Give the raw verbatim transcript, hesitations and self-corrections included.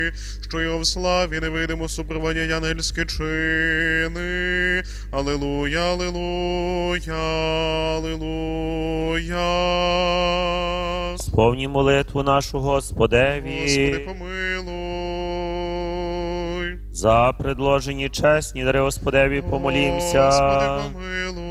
що його в славі невидимо супроводять ангельські чини. Алілуя, алілуя, алілуя. Сповні молитву нашу Господеві. Господи, помилуй. За предложені чесні дари Господеві помолімся. Господи, помилуй.